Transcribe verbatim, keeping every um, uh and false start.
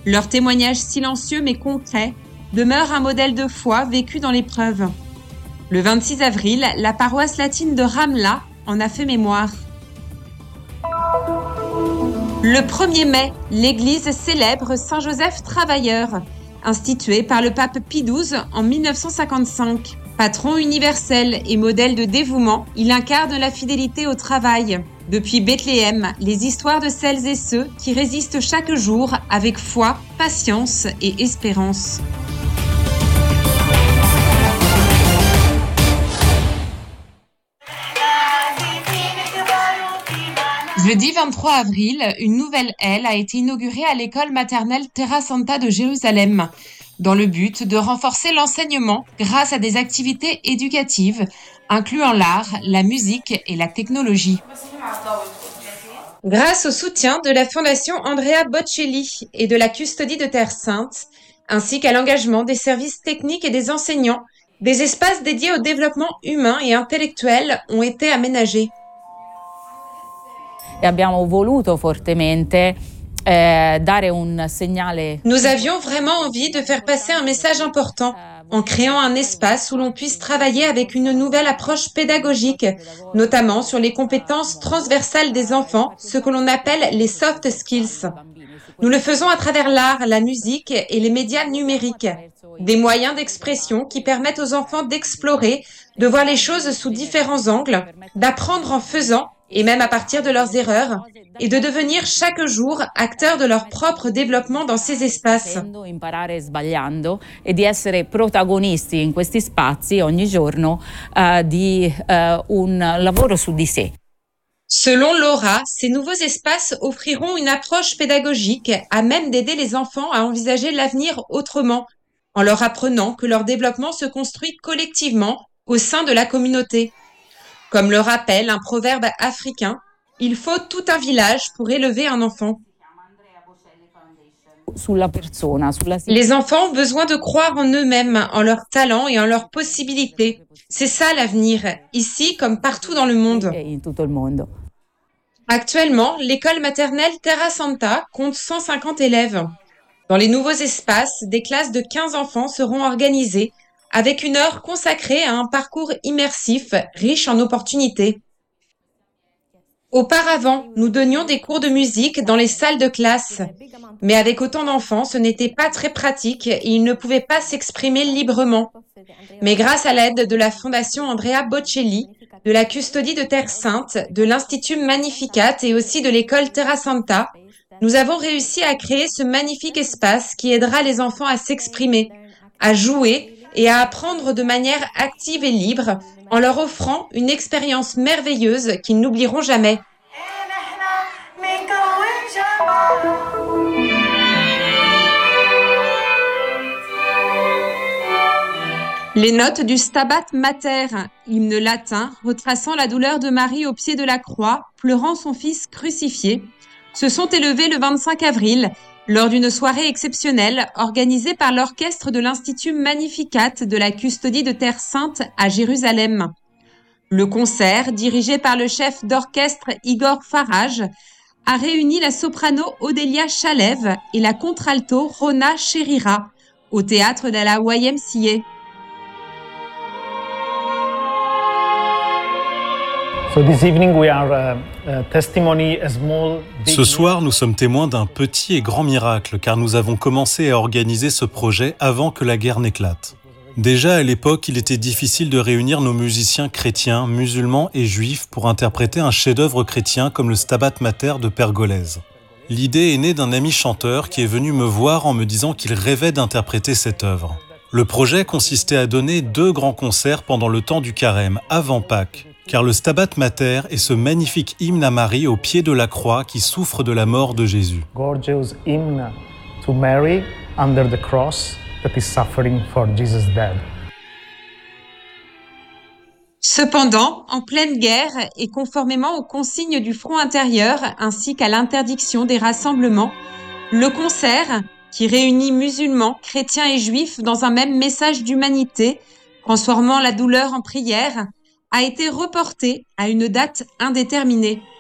Leur témoignage silencieux mais concret demeure un modèle de foi vécu dans l'épreuve. Le vingt-six avril, la paroisse latine de Ramla en a fait mémoire. Le premier mai, l'église célèbre Saint Joseph Travailleur, institué par le pape Pie douze en mille neuf cent cinquante-cinq. Patron universel et modèle de dévouement, il incarne la fidélité au travail. Depuis Bethléem, les histoires de celles et ceux qui résistent chaque jour avec foi, patience et espérance. Jeudi vingt-trois avril, une nouvelle aile a été inaugurée à l'école maternelle Terra Santa de Jérusalem, dans le but de renforcer l'enseignement grâce à des activités éducatives, incluant l'art, la musique et la technologie. Grâce au soutien de la Fondation Andrea Bocelli et de la Custodie de Terre Sainte, ainsi qu'à l'engagement des services techniques et des enseignants, des espaces dédiés au développement humain et intellectuel ont été aménagés. E abbiamo voluto fortemente eh, dare un segnale. Nous avions vraiment envie de faire passer un message important en créant un espace où l'on puisse travailler avec une nouvelle approche pédagogique, notamment sur les compétences transversales des enfants, ce que l'on appelle les soft skills. Nous le faisons à travers l'art, la musique et les médias numériques, des moyens d'expression qui permettent aux enfants d'explorer, de voir les choses sous différents angles, d'apprendre en faisant et même à partir de leurs erreurs, et de devenir chaque jour acteurs de leur propre développement dans ces espaces. Imparare sbagliando e di essere protagonisti in questi spazi ogni giorno uh, di uh, un lavoro su di sé. Selon Laura, ces nouveaux espaces offriront une approche pédagogique à même d'aider les enfants à envisager l'avenir autrement, en leur apprenant que leur développement se construit collectivement au sein de la communauté. Comme le rappelle un proverbe africain, il faut tout un village pour élever un enfant. Les enfants ont besoin de croire en eux-mêmes, en leurs talents et en leurs possibilités. C'est ça l'avenir, ici comme partout dans le monde. Actuellement, l'école maternelle Terra Santa compte cent cinquante élèves. Dans les nouveaux espaces, des classes de quinze enfants seront organisées avec une heure consacrée à un parcours immersif riche en opportunités. Auparavant, nous donnions des cours de musique dans les salles de classe, mais avec autant d'enfants, ce n'était pas très pratique et ils ne pouvaient pas s'exprimer librement. Mais grâce à l'aide de la Fondation Andrea Bocelli, de la Custodie de Terre Sainte, de l'Institut Magnificat et aussi de l'école Terra Santa, nous avons réussi à créer ce magnifique espace qui aidera les enfants à s'exprimer, à jouer et à apprendre de manière active et libre en leur offrant une expérience merveilleuse qu'ils n'oublieront jamais. Les notes du Stabat Mater, hymne latin retraçant la douleur de Marie au pied de la croix, pleurant son fils crucifié, se sont élevées le vingt-cinq avril lors d'une soirée exceptionnelle organisée par l'orchestre de l'Institut Magnificat de la Custodie de Terre Sainte à Jérusalem. Le concert, dirigé par le chef d'orchestre Igor Farage, a réuni la soprano Odélia Chalev et la contralto Rona Cherira au théâtre de la Y M C A. Ce soir, nous sommes témoins d'un petit et grand miracle, car nous avons commencé à organiser ce projet avant que la guerre n'éclate. Déjà à l'époque, il était difficile de réunir nos musiciens chrétiens, musulmans et juifs pour interpréter un chef-d'œuvre chrétien comme le Stabat Mater de Pergolèse. L'idée est née d'un ami chanteur qui est venu me voir en me disant qu'il rêvait d'interpréter cette œuvre. Le projet consistait à donner deux grands concerts pendant le temps du carême, avant Pâques, car le Stabat Mater est ce magnifique hymne à Marie au pied de la croix qui souffre de la mort de Jésus. Gorgeous hymn to Mary under the cross that is suffering for Jesus' death. Cependant, en pleine guerre et conformément aux consignes du front intérieur ainsi qu'à l'interdiction des rassemblements, le concert, qui réunit musulmans, chrétiens et juifs dans un même message d'humanité, transformant la douleur en prière, a été reporté à une date indéterminée.